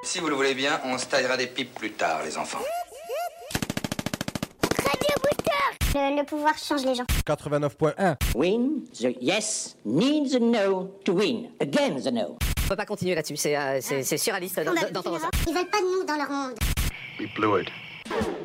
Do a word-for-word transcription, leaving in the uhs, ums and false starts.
Si vous le voulez bien, on se taillera des pipes plus tard, les enfants. Radio Booster. Le, le pouvoir change les gens. quatre-vingt-neuf point un. Win the yes needs a no to win. Again the no. On peut pas continuer là-dessus, c'est, euh, c'est, c'est surréaliste d'entendre ça. Ils veulent pas de nous dans leur monde. We blew it.